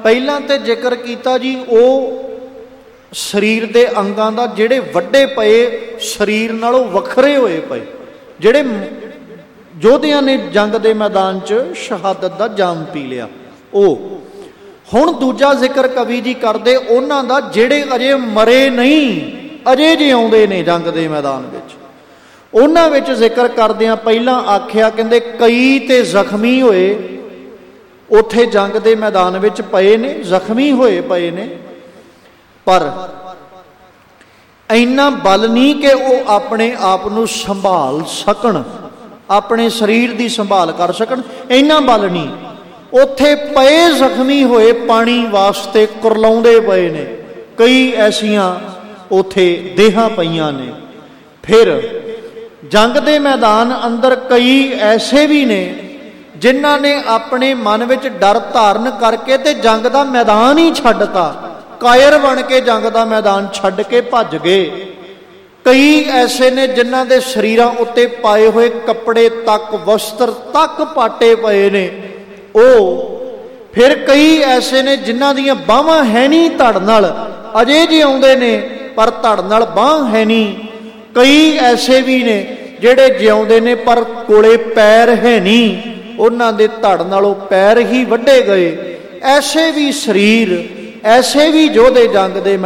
ਪਹਿਲਾਂ ਤੇ ਜ਼ਿਕਰ ਕੀਤਾ ਜੀ ਉਹ ਸਰੀਰ ਦੇ ਅੰਗਾਂ ਦਾ ਜਿਹੜੇ ਵੱਡੇ ਪਏ ਸਰੀਰ ਨਾਲੋਂ ਵੱਖਰੇ ਹੋਏ ਪਏ, ਜਿਹੜੇ ਯੋਧਿਆਂ ਨੇ ਜੰਗ ਦੇ ਮੈਦਾਨ 'ਚ ਸ਼ਹਾਦਤ ਦਾ ਜਾਮ ਪੀ ਲਿਆ। ਉਹ ਹੁਣ ਦੂਜਾ ਜ਼ਿਕਰ ਕਵੀ ਜੀ ਕਰਦੇ ਉਹਨਾਂ ਦਾ ਜਿਹੜੇ ਅਜੇ ਮਰੇ ਨਹੀਂ, ਅਜੇ ਜਿਉਂਦੇ ਨੇ ਜੰਗ ਦੇ ਮੈਦਾਨ ਵਿੱਚ। ਉਹਨਾਂ ਵਿੱਚ ਜ਼ਿਕਰ ਕਰਦਿਆਂ ਪਹਿਲਾਂ ਆਖਿਆ, ਕਹਿੰਦੇ ਕਈ ਤੇ ਜ਼ਖਮੀ ਹੋਏ ਉੱਥੇ ਜੰਗ ਦੇ ਮੈਦਾਨ ਵਿੱਚ ਪਏ ਨੇ, ਜ਼ਖਮੀ ਹੋਏ ਪਏ ਨੇ, ਪਰ ਇੰਨਾ ਬਲ ਨਹੀਂ ਕਿ ਉਹ ਆਪਣੇ ਆਪ ਨੂੰ ਸੰਭਾਲ ਸਕਣ, ਆਪਣੇ ਸਰੀਰ ਦੀ ਸੰਭਾਲ ਕਰ ਸਕਣ, ਇੰਨਾ ਬਲ ਨਹੀਂ। ਉੱਥੇ ਪਏ ਜ਼ਖਮੀ ਹੋਏ ਪਾਣੀ ਵਾਸਤੇ ਕੁਰਲਾਉਂਦੇ ਪਏ ਨੇ, ਕਈ ਐਸੀਆਂ ਉੱਥੇ ਦੇਹਾਂ ਪਈਆਂ ਨੇ। ਫਿਰ ਜੰਗ ਦੇ ਮੈਦਾਨ ਅੰਦਰ ਕਈ ਐਸੇ ਵੀ ਨੇ ਜਿਨ੍ਹਾਂ ਨੇ ਆਪਣੇ ਮਨ ਵਿੱਚ ਡਰ ਧਾਰਨ ਕਰਕੇ ਤੇ ਜੰਗ ਦਾ ਮੈਦਾਨ ਹੀ ਛੱਡਤਾ, ਕਾਇਰ ਬਣ ਕੇ ਜੰਗ ਦਾ ਮੈਦਾਨ ਛੱਡ ਕੇ ਭੱਜ ਗਏ। ਕਈ ਐਸੇ ਨੇ ਜਿਨ੍ਹਾਂ ਦੇ ਸਰੀਰਾਂ ਉੱਤੇ ਪਾਏ ਹੋਏ ਕੱਪੜੇ ਤੱਕ, ਵਸਤਰ ਤੱਕ ਪਾਟੇ ਪਏ ਨੇ ਉਹ। ਫਿਰ ਕਈ ਐਸੇ ਨੇ ਜਿਨ੍ਹਾਂ ਦੀਆਂ ਬਾਹਾਂ ਹੈ ਨਹੀਂ ਧੜ ਨਾਲ, ਅਜੇ ਜਿਉਂਦੇ ਨੇ ਪਰ ਧੜ ਨਾਲ ਬਾਂਹ ਹੈ ਨਹੀਂ। ਕਈ ਐਸੇ ਵੀ ਨੇ ਜਿਹੜੇ ਜਿਉਂਦੇ ਨੇ ਪਰ ਕੋਲੇ ਪੈਰ ਹੈ ਨਹੀਂ, ਉਹਨਾਂ ਦੇ ਧੜ ਨਾਲੋਂ ਪੈਰ ਹੀ ਵੱਢੇ ਗਏ। ਐਸੇ ਵੀ ਸਰੀਰ, ਐਸੇ ਵੀ ਯੋਧੇ ਜੰਗ ਦੇ